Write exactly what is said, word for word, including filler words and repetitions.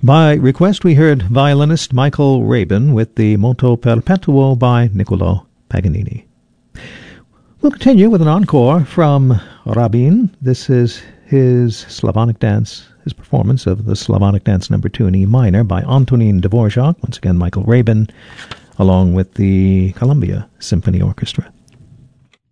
By request, we heard violinist Michael Rabin with the Moto Perpetuo by Niccolò Paganini. We'll continue with an encore from Rabin. This is his Slavonic dance, his performance of the Slavonic Dance Number Two in E minor by Antonin Dvorak. Once again, Michael Rabin, along with the Columbia Symphony Orchestra.